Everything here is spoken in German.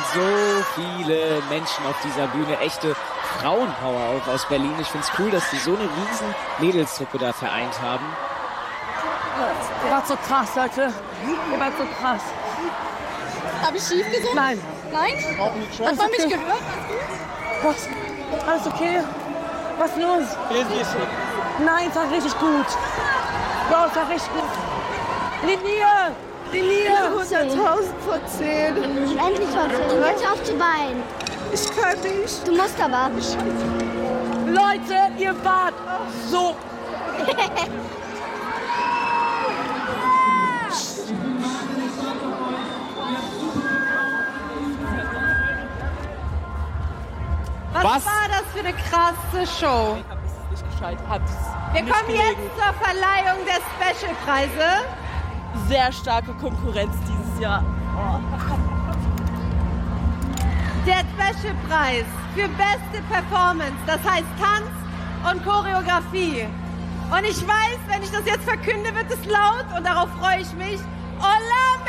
so viele Menschen auf dieser Bühne, echte Frauenpower auch aus Berlin. Ich finde es cool, dass die so eine riesen Mädelstruppe da vereint haben. Ihr wart so krass, Leute. Ihr wart so krass. Habe ich schief gesungen? Nein. Nein? Hat man mich gehört? Was? Alles okay? Was ist los? Nein, es war richtig gut. Ja, es war richtig gut. Linie! Linie! 100.000 von 10. Endlich was. Jetzt auf die Beine. Ich kann nicht. Du musst aber. Leute, ihr wart so... Was war das für eine krasse Show? Ich hab es nicht gescheit. Wir kommen jetzt zur Verleihung der Special-Preise. Sehr starke Konkurrenz dieses Jahr. Der Special-Preis für beste Performance, das heißt Tanz und Choreografie. Und ich weiß, wenn ich das jetzt verkünde, wird es laut und darauf freue ich mich. Olamide!